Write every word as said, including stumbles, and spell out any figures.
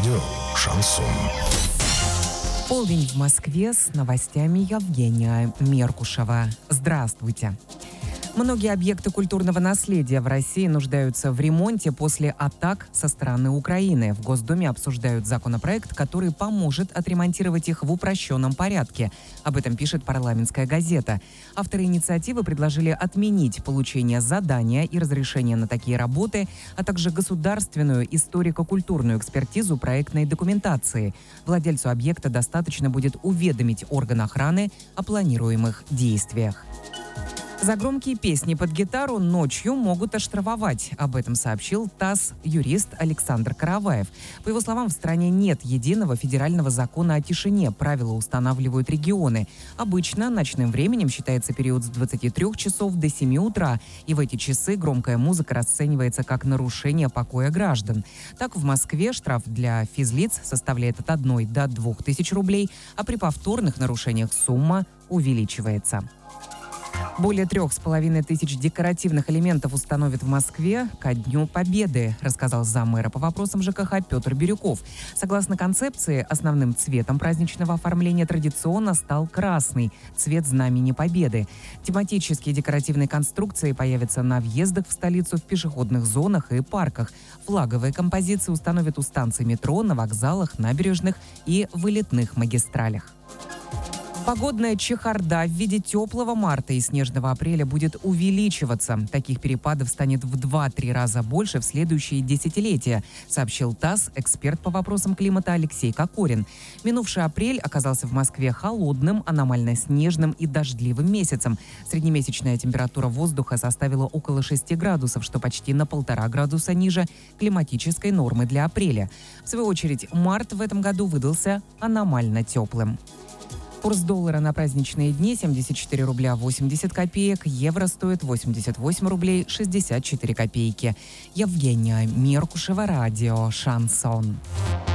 Радио «Шансон». Полдень в Москве с новостями Евгения Меркушева. Здравствуйте. Многие объекты культурного наследия в России нуждаются в ремонте после атак со стороны Украины. В Госдуме обсуждают законопроект, который поможет отремонтировать их в упрощенном порядке. Об этом пишет «Парламентская газета». Авторы инициативы предложили отменить получение задания и разрешения на такие работы, а также государственную историко-культурную экспертизу проектной документации. Владельцу объекта достаточно будет уведомить орган охраны о планируемых действиях. За громкие песни под гитару ночью могут оштрафовать. Об этом сообщил ТАСС юрист Александр Караваев. По его словам, в стране нет единого федерального закона о тишине. Правила устанавливают регионы. Обычно ночным временем считается период с двадцати трёх часов до семи утра. И в эти часы громкая музыка расценивается как нарушение покоя граждан. Так, в Москве штраф для физлиц составляет от одной до двух тысяч рублей, а при повторных нарушениях сумма увеличивается. Более трех с половиной тысяч декоративных элементов установят в Москве ко Дню Победы, рассказал заммэра по вопросам ЖКХ Петр Бирюков. Согласно концепции, основным цветом праздничного оформления традиционно стал красный – цвет Знамени Победы. Тематические декоративные конструкции появятся на въездах в столицу, в пешеходных зонах и парках. Флаговые композиции установят у станций метро, на вокзалах, набережных и вылетных магистралях. Погодная чехарда в виде теплого марта и снежного апреля будет увеличиваться. Таких перепадов станет в два-три раза больше в следующие десятилетия, сообщил ТАСС эксперт по вопросам климата Алексей Кокорин. Минувший апрель оказался в Москве холодным, аномально снежным и дождливым месяцем. Среднемесячная температура воздуха составила около шести градусов, что почти на полтора градуса ниже климатической нормы для апреля. В свою очередь, март в этом году выдался аномально теплым. Курс доллара на праздничные дни семьдесят четыре рубля восемьдесят копеек, евро стоит восемьдесят восемь рублей шестьдесят четыре копейки. Евгения Меркушева, радио «Шансон».